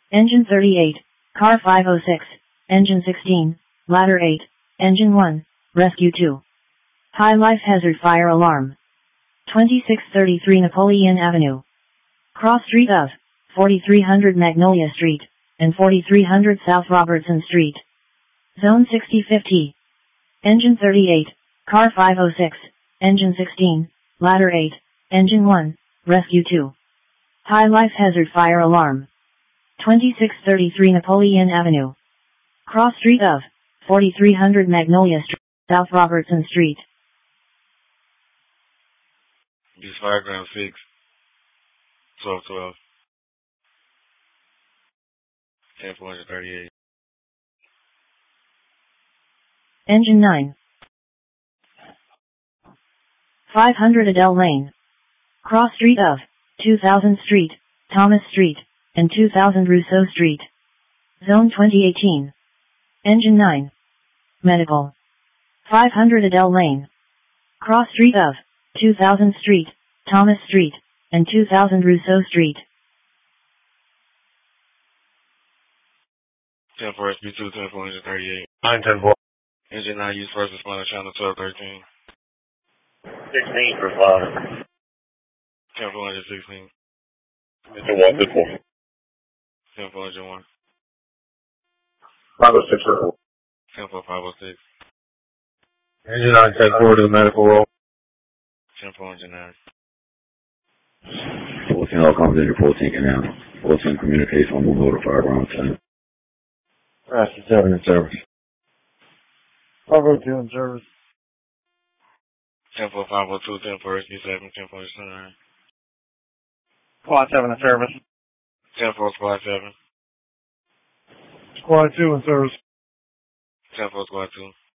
Engine 38, Car 506, Engine 16, Ladder 8, Engine 1, Rescue 2. High life hazard fire alarm. 2633 Napoleon Avenue. Cross street of 4300 Magnolia Street and 4300 South Robertson Street. Zone 6050. Engine 38, Car 506, Engine 16, Ladder 8, Engine 1, Rescue 2. High life hazard fire alarm. 2633 Napoleon Avenue. Cross street of 4300 Magnolia Street, South Robertson Street. Use Fireground 6, 1212, 10438. Engine 9. 500 Adele Lane. Cross street of 2000 Street, Thomas Street, and 2000 Rousseau Street. Zone 2018. Engine 9. Medical. 500 Adele Lane. Cross street of 2000 Street, Thomas Street, and 2000 Rousseau Street. 10-4 SB2, 10-438. 9-10-4. Engine 9, use first responder channel 1213. 16 responder. 10-416. Engine 1-4. 10-401. 506 report. 10-4-506. Engine 9-10-4 to the medical roll. 10-409. 14 all comes into 14 canal. 14 communicates on move over firearm 10. Rascal 7 in service. 502 in service. 10-4-502, 10-4 SB7, 10-409. Squad 7 in service. 10-4 Squad 7. Squad 2 in service. 10-4 Squad 2.